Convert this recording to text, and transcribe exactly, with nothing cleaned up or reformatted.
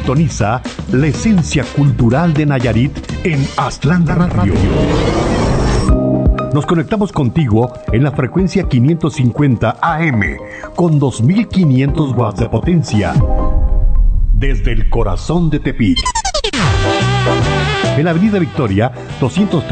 Sintoniza la esencia cultural de Nayarit en Atlanta Radio. Nos conectamos contigo en la frecuencia quinientos cincuenta A M con dos mil quinientos watts de potencia. Desde el corazón de Tepic. En la Avenida Victoria, doscientos